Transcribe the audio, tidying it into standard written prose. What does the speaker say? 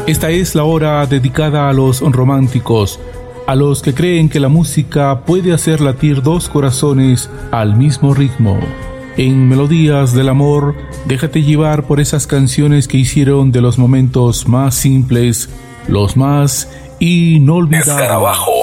Esta es la hora dedicada a los románticos, a los que creen que la música puede hacer latir dos corazones al mismo ritmo. En Melodías del Amor, déjate llevar por esas canciones que hicieron de los momentos más simples los más inolvidables. Escarabajo.